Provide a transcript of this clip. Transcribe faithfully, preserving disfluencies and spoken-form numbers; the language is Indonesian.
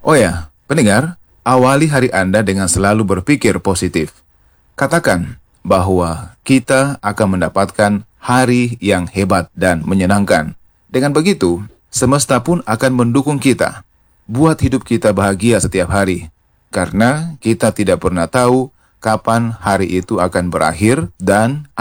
Oh ya, pendengar, awali hari Anda dengan selalu berpikir positif. Katakan bahwa kita akan mendapatkan hari yang hebat dan menyenangkan. Dengan begitu, semesta pun akan mendukung kita. Buat hidup kita bahagia setiap hari. Karena kita tidak pernah tahu kapan hari itu akan berakhir dan